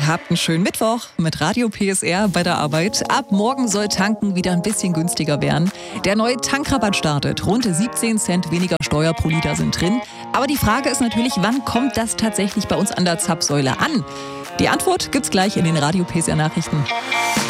Habt einen schönen Mittwoch mit Radio PSR bei der Arbeit. Ab morgen soll Tanken wieder ein bisschen günstiger werden. Der neue Tankrabatt startet. Rund 17 Cent weniger Steuer pro Liter sind drin. Aber die Frage ist natürlich, wann kommt das tatsächlich bei uns an der Zapfsäule an? Die Antwort gibt's gleich in den Radio PSR Nachrichten.